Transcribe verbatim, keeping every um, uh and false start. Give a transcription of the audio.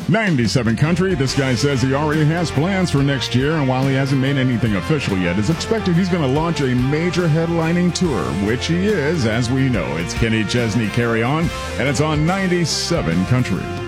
ninety-seven Country. This guy says he already has plans for next year, and while he hasn't made anything official yet, it's expected he's going to launch a major headlining tour, which he is, as we know. It's Kenny Chesney, Carry On, and it's on ninety-seven Country.